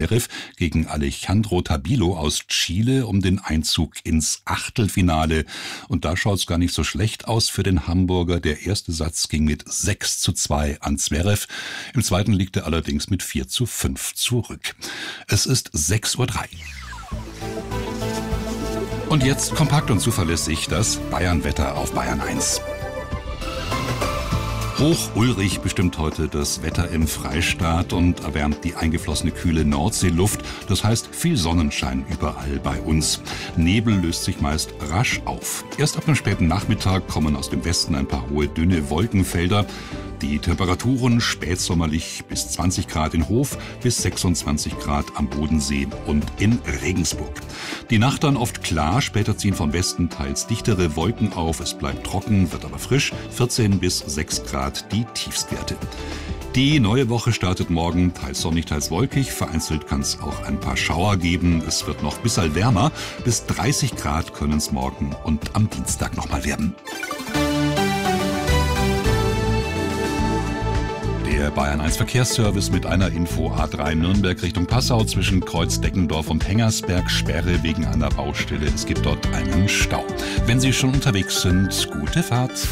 Zverev gegen Alejandro Tabilo aus Chile um den Einzug ins Achtelfinale. Und da schaut's gar nicht so schlecht aus für den Hamburger. Der erste Satz ging mit 6:2 an Zverev. Im zweiten liegt er allerdings mit 4:5 zurück. Es ist 6:03 Uhr. Und jetzt kompakt und zuverlässig das Bayern-Wetter auf Bayern 1. Hoch-Ulrich bestimmt heute das Wetter im Freistaat und erwärmt die eingeflossene kühle Nordseeluft. Das heißt viel Sonnenschein überall bei uns. Nebel löst sich meist rasch auf. Erst ab dem späten Nachmittag kommen aus dem Westen ein paar hohe, dünne Wolkenfelder. Die Temperaturen spätsommerlich bis 20 Grad in Hof, bis 26 Grad am Bodensee und in Regensburg. Die Nacht dann oft klar, später ziehen vom Westen teils dichtere Wolken auf. Es bleibt trocken, wird aber frisch, 14 bis 6 Grad die Tiefstwerte. Die neue Woche startet morgen, teils sonnig, teils wolkig. Vereinzelt kann es auch ein paar Schauer geben. Es wird noch bissal wärmer. Bis 30 Grad können es morgen und am Dienstag nochmal werden. Der Bayern 1 Verkehrsservice mit einer Info: A3 Nürnberg Richtung Passau zwischen Kreuzdeckendorf und Hengersberg, Sperre wegen einer Baustelle. Es gibt dort einen Stau. Wenn Sie schon unterwegs sind, gute Fahrt.